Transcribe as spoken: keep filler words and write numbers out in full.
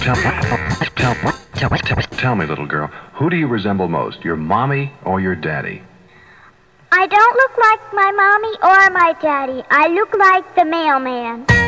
Tell, tell, tell, tell, tell me, little girl, who do you resemble most, your mommy or your daddy? I don't look like my mommy or my daddy. I look like the mailman.